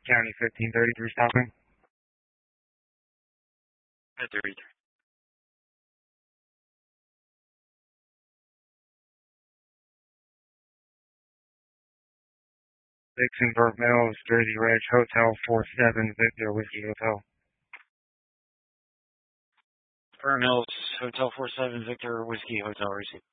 County 1533 stopping. At 33. Dixonburg Mills, Jersey Ridge, Hotel 47, Victor Whiskey Hotel. Burn Mills, Hotel 47, Victor Whiskey Hotel, receipt.